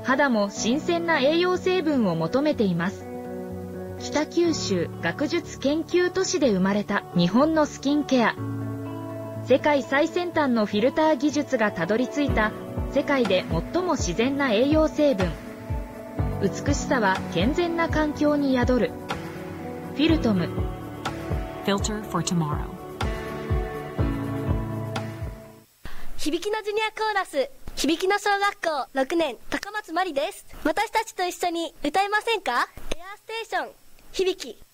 肌も新鮮な栄養成分を求めています。北九州学術研究都市で生まれた日本のスキンケア。世界最先端のフィルター技術がたどり着いた世界で最も自然な栄養成分。美しさは健全な環境に宿る。フィルトム Filter for tomorrow。 響きのジュニアコーラス、響きの小学校6年高松まりです。私たちと一緒に歌いませんか？エアーステーション響き。